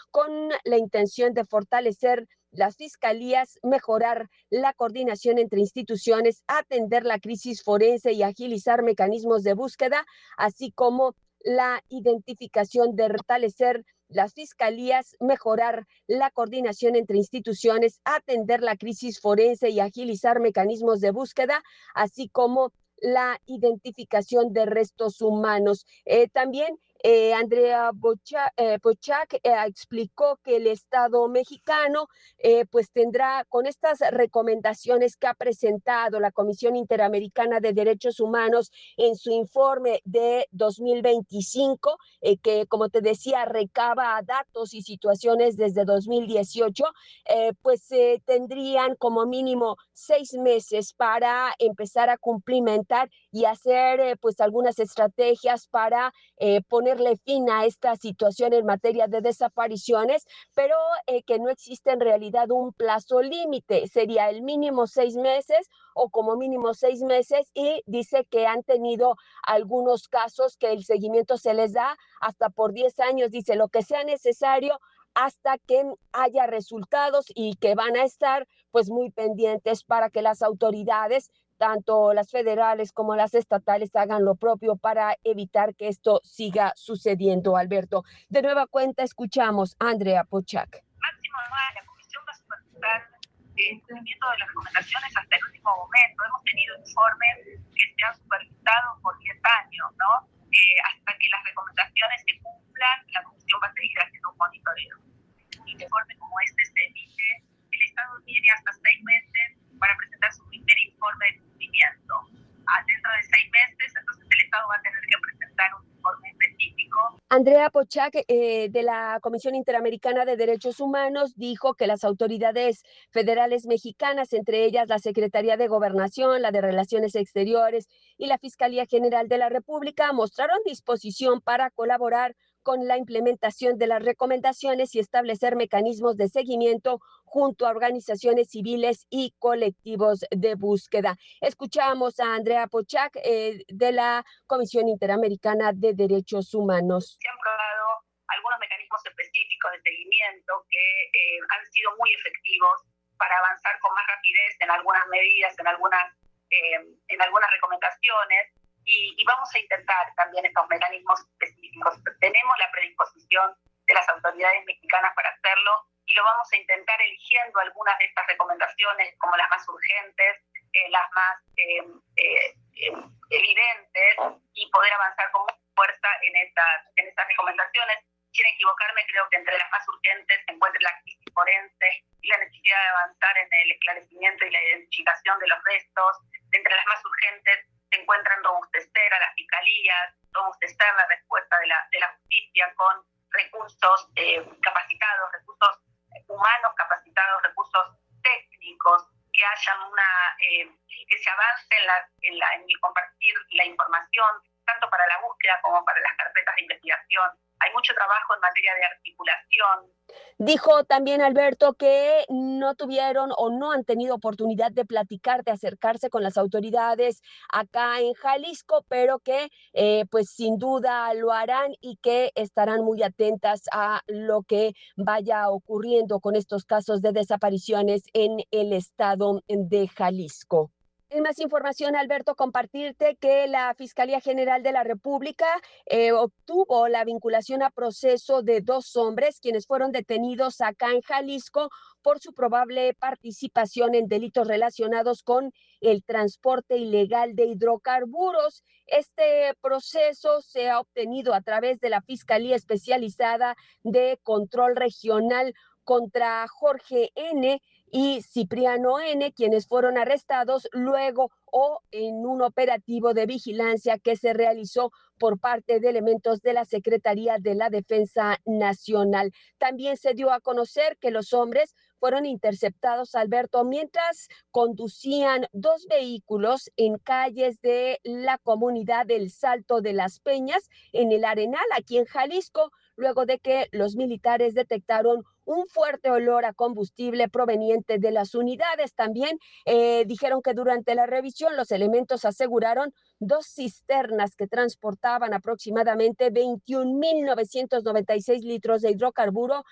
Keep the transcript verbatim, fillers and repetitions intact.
con la intención de fortalecer las fiscalías, mejorar la coordinación entre instituciones, atender la crisis forense y agilizar mecanismos de búsqueda, así como la identificación de fortalecer las fiscalías, mejorar la coordinación entre instituciones, atender la crisis forense y agilizar mecanismos de búsqueda, así como la identificación de restos humanos. Eh, también eh, Andrea Bocha, eh, Bochac eh, explicó que el Estado mexicano eh, pues tendrá con estas recomendaciones que ha presentado la Comisión Interamericana de Derechos Humanos en su informe de dos mil veinticinco, eh, que como te decía recaba datos y situaciones desde dos mil dieciocho, eh, pues eh, tendrían como mínimo seis meses para empezar a cumplimentar y hacer eh, pues algunas estrategias para eh, ponerle fin a esta situación en materia de desapariciones, pero eh, que no existe en realidad un plazo límite, sería el mínimo seis meses o como mínimo seis meses, y dice que han tenido algunos casos que el seguimiento se les da hasta por diez años, dice lo que sea necesario hasta que haya resultados, y que van a estar pues muy pendientes para que las autoridades, tanto las federales como las estatales, hagan lo propio para evitar que esto siga sucediendo, Alberto. De nueva cuenta, escuchamos a Andrea Bochac. Máximo anual, la comisión va a supervisar el cumplimiento de las recomendaciones hasta el último momento. Hemos tenido informes que se han supervisado por diez años, ¿no? Eh, hasta que las recomendaciones se cumplan, la comisión va a seguir haciendo un monitoreo. Un informe como este se emite, el Estado tiene hasta seis meses para presentar su primer informe de cumplimiento. Ah, dentro de seis meses, entonces el Estado va a tener que presentar un informe específico. Andrea Bochac, eh, de la Comisión Interamericana de Derechos Humanos, dijo que las autoridades federales mexicanas, entre ellas la Secretaría de Gobernación, la de Relaciones Exteriores y la Fiscalía General de la República, mostraron disposición para colaborar con la implementación de las recomendaciones y establecer mecanismos de seguimiento junto a organizaciones civiles y colectivos de búsqueda. Escuchamos a Andrea Bochac eh, de la Comisión Interamericana de Derechos Humanos. Se han probado algunos mecanismos específicos de seguimiento que eh, han sido muy efectivos para avanzar con más rapidez en algunas medidas, en algunas, eh, en algunas recomendaciones, y, y vamos a intentar también estos mecanismos específicos. Tenemos la predisposición de las autoridades mexicanas para hacerlo, y lo vamos a intentar eligiendo algunas de estas recomendaciones como las más urgentes, eh, las más eh, eh, eh, evidentes, y poder avanzar con mucha fuerza en estas, en estas recomendaciones. Sin equivocarme, creo que entre las más urgentes se encuentra la crisis forense y la necesidad de avanzar en el esclarecimiento y la identificación de los restos. Entre las más urgentes se encuentran robustecer a las fiscalías, robustecer la respuesta de la, de la justicia con recursos eh, capacitados, recursos humanos capacitados, recursos técnicos, que hayan una, eh, que se avance en, la, en, la, en el compartir la información, tanto para la búsqueda como para las carpetas de investigación. Hay mucho trabajo en materia de articulación. Dijo también Alberto que no tuvieron o no han tenido oportunidad de platicar, de acercarse con las autoridades acá en Jalisco, pero que eh, pues sin duda lo harán y que estarán muy atentas a lo que vaya ocurriendo con estos casos de desapariciones en el estado de Jalisco. En más información, Alberto, compartirte que la Fiscalía General de la República eh, obtuvo la vinculación a proceso de dos hombres quienes fueron detenidos acá en Jalisco por su probable participación en delitos relacionados con el transporte ilegal de hidrocarburos. Este proceso se ha obtenido a través de la Fiscalía Especializada de Control Regional contra Jorge N. y Cipriano N., quienes fueron arrestados luego o en un operativo de vigilancia que se realizó por parte de elementos de la Secretaría de la Defensa Nacional. También se dio a conocer que los hombres fueron interceptados, Alberto, mientras conducían dos vehículos en calles de la comunidad del Salto de las Peñas, en el Arenal, aquí en Jalisco, luego de que los militares detectaron un fuerte olor a combustible proveniente de las unidades. También eh, dijeron que durante la revisión los elementos aseguraron dos cisternas que transportaban aproximadamente veintiún mil novecientos noventa y seis litros de hidrocarburo